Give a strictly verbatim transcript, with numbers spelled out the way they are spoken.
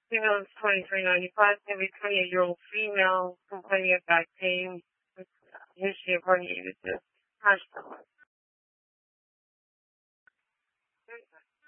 Female is twenty-three ninety-five. Maybe twenty-eight-year-old female complaining of back pain with history of herniated disc. Hashtag.